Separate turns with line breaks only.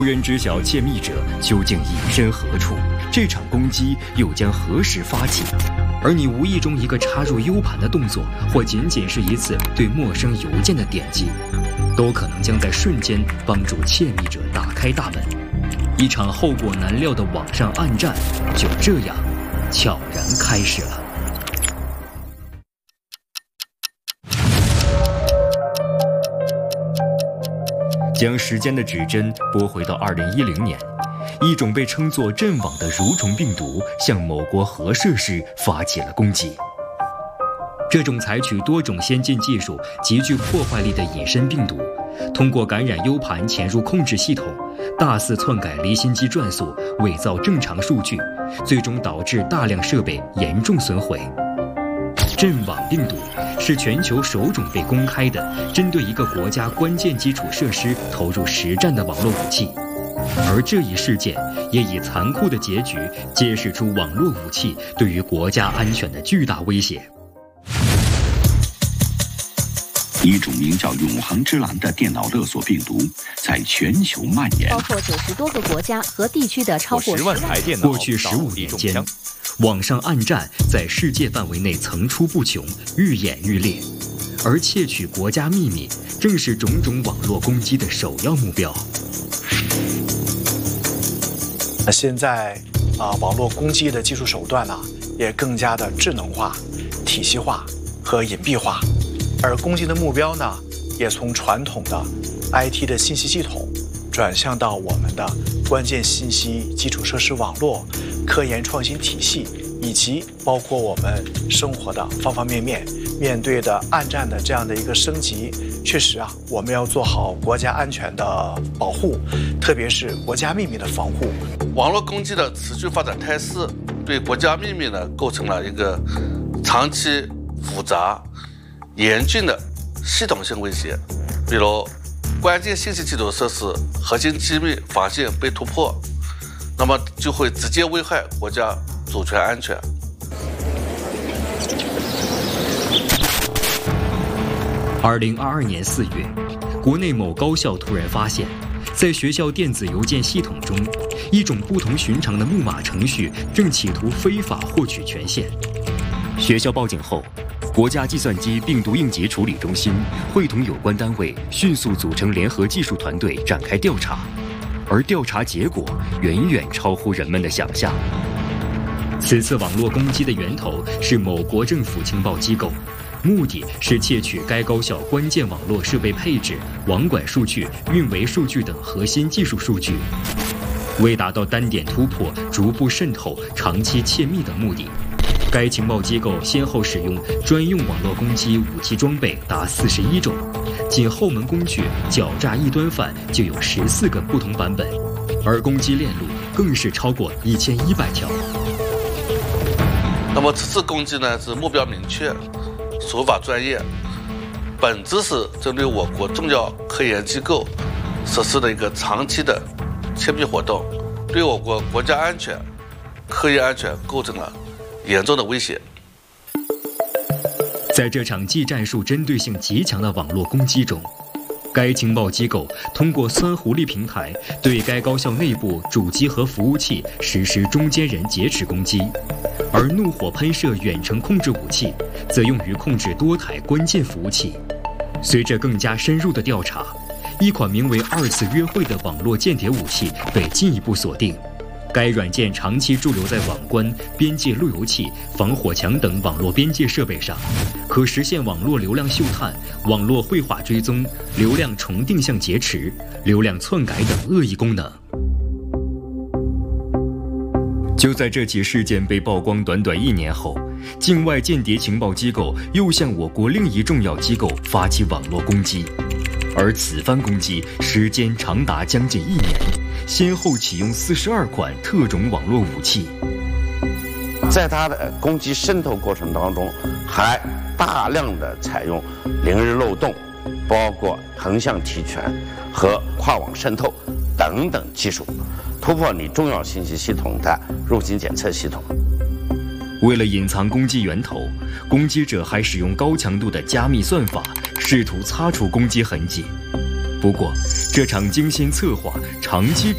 无人知晓窃密者究竟隐身何处，这场攻击又将何时发起？而你无意中一个插入 U 盘的动作，或仅仅是一次对陌生邮件的点击，都可能将在瞬间帮助窃密者打开大门。一场后果难料的网上暗战就这样悄然开始了。将时间的指针拨回到2010年，一种被称作阵网的蠕虫病毒向某国核设施发起了攻击。这种采取多种先进技术、极具破坏力的隐身病毒，通过感染 U 盘潜入控制系统，大肆篡改离心机转速，伪造正常数据，最终导致大量设备严重损毁。阵网病毒是全球首种被公开的针对一个国家关键基础设施投入实战的网络武器，而这一事件也以残酷的结局揭示出网络武器对于国家安全的巨大威胁。
一种名叫永恒之蓝的电脑勒索病毒在全球蔓延，
包括90多个国家和地区的超过10万台电脑。
过去15年间，网上暗战在世界范围内层出不穷，愈演愈烈，而窃取国家秘密正是种种网络攻击的首要目标。
现在网络攻击的技术手段也更加的智能化、体系化和隐蔽化，而攻击的目标也从传统的 IT 的信息系统转向到我们的关键信息基础设施网络、科研创新体系，以及包括我们生活的方方面面。面对的暗战的这样的一个升级，确实我们要做好国家安全的保护，特别是国家秘密的防护。
网络攻击的持续发展态势，对国家秘密构成了一个长期复杂、严峻的系统性威胁。比如，关键信息基础设施核心机密防线被突破，那么就会直接危害国家主权安全。
2022年4月，国内某高校突然发现，在学校电子邮件系统中，一种不同寻常的木马程序正企图非法获取权限。学校报警后，国家计算机病毒应急处理中心会同有关单位迅速组成联合技术团队展开调查，而调查结果远远超乎人们的想象。此次网络攻击的源头是某国政府情报机构，目的是窃取该高校关键网络设备配置、网管数据、运维数据等核心技术数据。为达到单点突破、逐步渗透、长期窃密等目的，该情报机构先后使用专用网络攻击武器装备达41种，仅后门工具狡诈异端犯就有14个不同版本，而攻击链路更是超过1100条。
那么此次攻击是目标明确，手法专业，本质是针对我国重要科研机构实施的一个长期的窃密活动，对我国国家安全、科研安全构成了严重的威胁。
在这场技战术针对性极强的网络攻击中，该情报机构通过酸狐狸平台对该高校内部主机和服务器实施中间人劫持攻击，而怒火喷射远程控制武器则用于控制多台关键服务器。随着更加深入的调查，一款名为2次约会的网络间谍武器被进一步锁定。该软件长期驻留在网关、边界路由器、防火墙等网络边界设备上，可实现网络流量嗅探、网络绘画追踪、流量重定向劫持、流量篡改等恶意功能。就在这起事件被曝光短短1年后，境外间谍情报机构又向我国另一重要机构发起网络攻击，而此番攻击时间长达将近1年，先后启用42款特种网络武器。
在它的攻击渗透过程当中，还大量的采用零日漏洞，包括横向提权和跨网渗透等等技术，突破你重要信息系统的入侵检测系统。
为了隐藏攻击源头，攻击者还使用高强度的加密算法，试图擦除攻击痕迹。不过，这场精心策划、长期